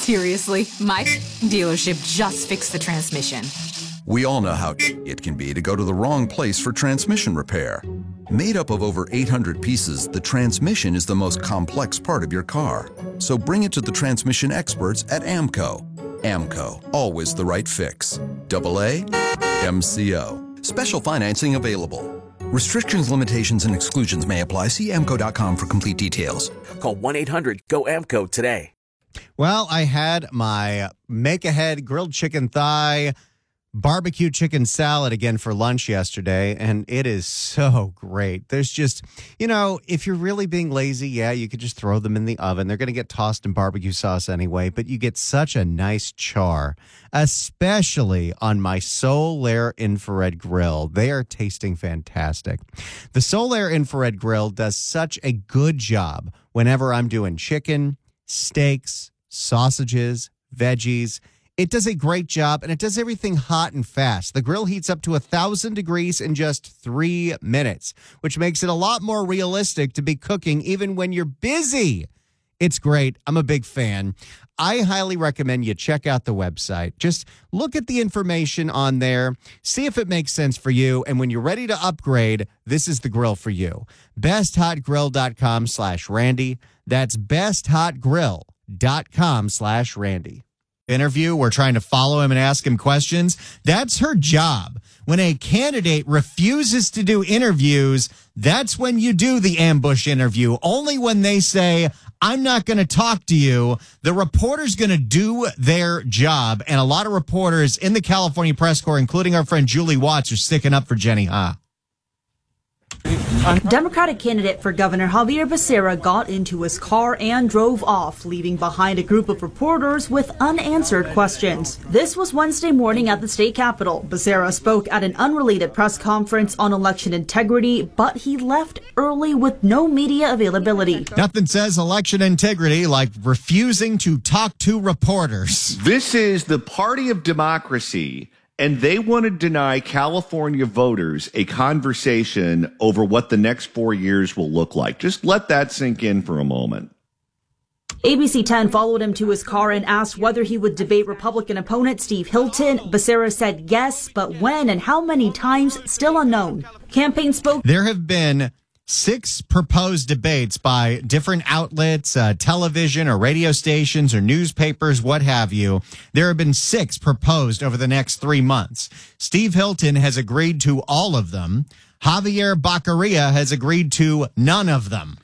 Seriously, my dealership just fixed the transmission. We all know how it can be to go to the wrong place for transmission repair. Made up of over 800 pieces, the transmission is the most complex part of your car. So bring it to the transmission experts at AAMCO. AAMCO, always the right fix. AA MCO. Special financing available. Restrictions, limitations, and exclusions may apply. See AAMCO.com for complete details. Call 1-800-GO-AAMCO today. Well, I had my make-ahead grilled chicken thigh barbecue chicken salad again for lunch yesterday, and it is so great. There's just, if you're really being lazy, yeah, you could just throw them in the oven. They're going to get tossed in barbecue sauce anyway, but you get such a nice char, especially on my Solaire infrared grill. They are tasting fantastic. The Solaire infrared grill does such a good job whenever I'm doing chicken, steaks, sausages, veggies. It does a great job, and it does everything hot and fast. The grill heats up to 1,000 degrees in just 3 minutes, which makes it a lot more realistic to be cooking even when you're busy. It's great. I'm a big fan. I highly recommend you check out the website. Just look at the information on there, see if it makes sense for you, and when you're ready to upgrade, this is the grill for you. BestHotGrill.com/Randy. That's BestHotGrill.com/Randy. Interview. We're trying to follow him and ask him questions. That's her job. When a candidate refuses to do interviews, that's when you do the ambush interview. Only when they say, I'm not going to talk to you, the reporter's going to do their job. And a lot of reporters in the California press corps, including our friend Julie Watts, are sticking up for Jenny Ha. Democratic candidate for Governor Javier Becerra got into his car and drove off, leaving behind a group of reporters with unanswered questions. This was Wednesday morning at the state capitol. Becerra spoke at an unrelated press conference on election integrity, but he left early with no media availability. Nothing says election integrity like refusing to talk to reporters. This is the party of democracy. And they want to deny California voters a conversation over what the next 4 years will look like. Just let that sink in for a moment. ABC 10 followed him to his car and asked whether he would debate Republican opponent Steve Hilton. Becerra said yes, but when and how many times, still unknown. Campaign spoke. There have been 6 proposed debates by different outlets, television or radio stations or newspapers, what have you. There have been 6 proposed over the next 3 months. Steve Hilton has agreed to all of them. Javier Baccaria has agreed to none of them.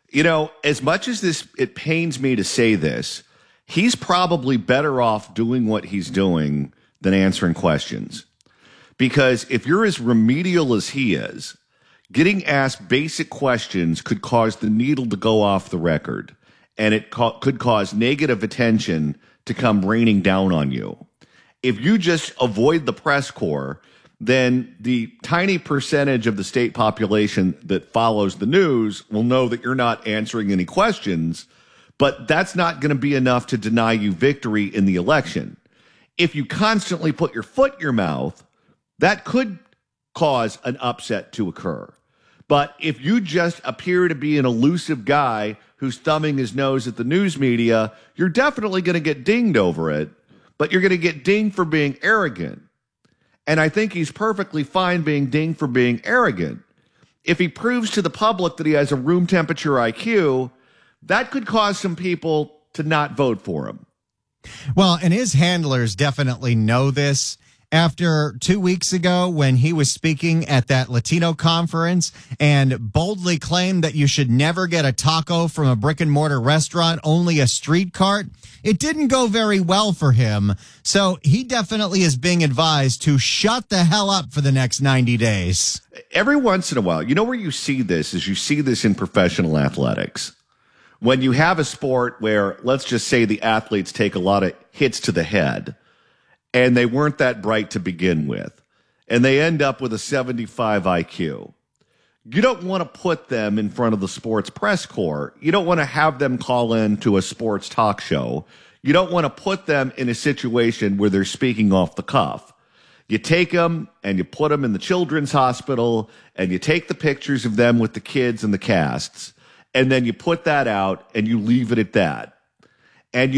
As much as it pains me to say this, he's probably better off doing what he's doing than answering questions. Because if you're as remedial as he is, getting asked basic questions could cause the needle to go off the record, and it could cause negative attention to come raining down on you. If you just avoid the press corps, then the tiny percentage of the state population that follows the news will know that you're not answering any questions, but that's not going to be enough to deny you victory in the election. If you constantly put your foot in your mouth, that could cause an upset to occur. But if you just appear to be an elusive guy who's thumbing his nose at the news media, you're definitely going to get dinged over it, but you're going to get dinged for being arrogant. And I think he's perfectly fine being dinged for being arrogant. If he proves to the public that he has a room temperature IQ, that could cause some people to not vote for him. Well, and his handlers definitely know this. After 2 weeks ago when he was speaking at that Latino conference and boldly claimed that you should never get a taco from a brick and mortar restaurant, only a street cart, it didn't go very well for him. So he definitely is being advised to shut the hell up for the next 90 days. Every once in a while, where you see this is you see this in professional athletics. When you have a sport where, let's just say, the athletes take a lot of hits to the head, and they weren't that bright to begin with, and they end up with a 75 IQ. You don't want to put them in front of the sports press corps. You don't want to have them call in to a sports talk show. You don't want to put them in a situation where they're speaking off the cuff. You take them and you put them in the children's hospital, and you take the pictures of them with the kids and the casts, and then you put that out and you leave it at that. And you